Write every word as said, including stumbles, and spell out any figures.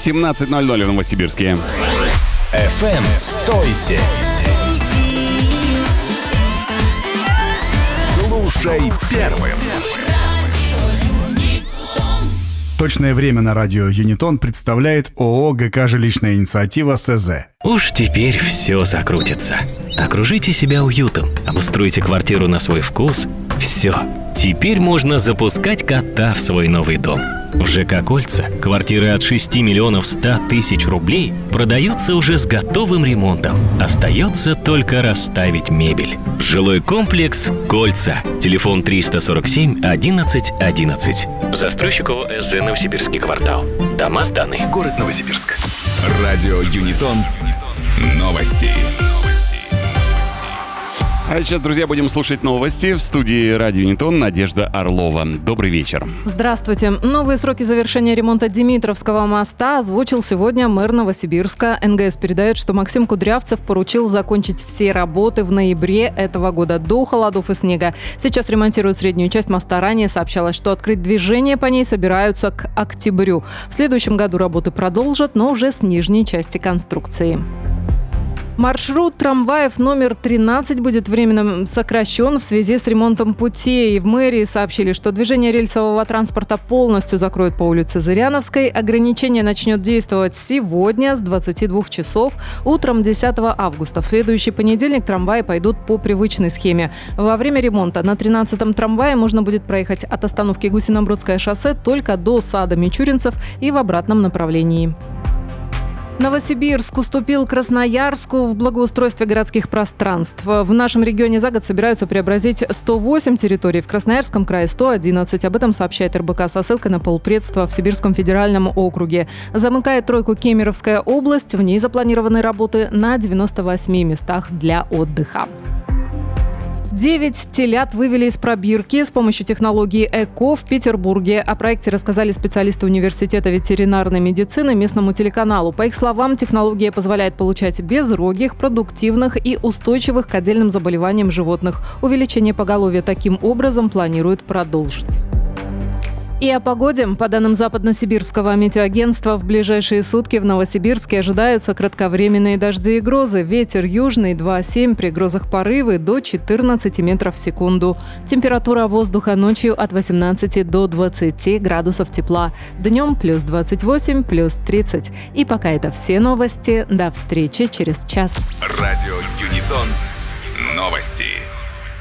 семнадцать ноль ноль в Новосибирске. эф эм сто семь. Слушай первым. Точное время на радио Юнитон представляет ООО ГК «Жилищная инициатива» СЗ. Уж теперь все закрутится. Окружите себя уютом, обустройте квартиру на свой вкус. Все. Теперь можно запускать кота в свой новый дом. В ЖК «Кольца» квартиры от шести миллионов ста тысяч рублей продаются уже с готовым ремонтом. Остается только расставить мебель. Жилой комплекс «Кольца». Телефон триста сорок семь одиннадцать одиннадцать. Застройщик ООО «СЗ Новосибирский квартал». Дома сданы. Город Новосибирск. Радио Юнитон. Новости. А сейчас, друзья, будем слушать новости. В студии Радио Юнитон Надежда Орлова. Добрый вечер. Здравствуйте. Новые сроки завершения ремонта Димитровского моста озвучил сегодня мэр Новосибирска. эн гэ эс передает, что Максим Кудрявцев поручил закончить все работы в ноябре этого года, до холодов и снега. Сейчас ремонтируют среднюю часть моста. Ранее сообщалось, что открыть движение по ней собираются к октябрю. В следующем году работы продолжат, но уже с нижней части конструкции. Маршрут трамваев номер тринадцать будет временно сокращен в связи с ремонтом путей. В мэрии сообщили, что движение рельсового транспорта полностью закроют по улице Зыряновской. Ограничение начнет действовать сегодня с двадцати двух часов утром десятого августа. В следующий понедельник трамваи пойдут по привычной схеме. Во время ремонта на тринадцатом трамвае можно будет проехать от остановки Гусинобродское шоссе только до сада Мичуринцев и в обратном направлении. Новосибирск уступил Красноярску в благоустройстве городских пространств. В нашем регионе за год собираются преобразить сто восемь территорий, в Красноярском крае сто одиннадцать. Об этом сообщает эр бэ ка со ссылкой на полпредства в Сибирском федеральном округе. Замыкает тройку Кемеровская область. В ней запланированы работы на девяноста восьми местах для отдыха. Девять телят вывели из пробирки с помощью технологии ЭКО в Петербурге. О проекте рассказали специалисты Университета ветеринарной медицины местному телеканалу. По их словам, технология позволяет получать безрогих, продуктивных и устойчивых к отдельным заболеваниям животных. Увеличение поголовья таким образом планируют продолжить. И о погоде. По данным Западно-Сибирского метеоагентства, в ближайшие сутки в Новосибирске ожидаются кратковременные дожди и грозы. Ветер южный два семь, при грозах порывы до четырнадцати метров в секунду. Температура воздуха ночью от восемнадцати до двадцати градусов тепла. Днем плюс двадцать восемь, плюс тридцать. И пока это все новости. До встречи через час. Радио Юнитон. Новости.